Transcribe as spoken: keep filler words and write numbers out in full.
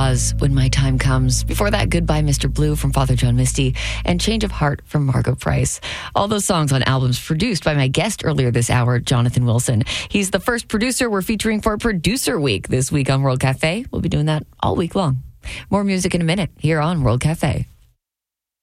Claus, When My Time Comes. Before that, Goodbye, Mister Blue from Father John Misty, and Change of Heart from Margo Price. All those songs on albums produced by my guest earlier this hour, Jonathan Wilson. He's the first producer we're featuring for Producer Week this week on World Cafe. We'll be doing that all week long. More music in a minute here on World Cafe.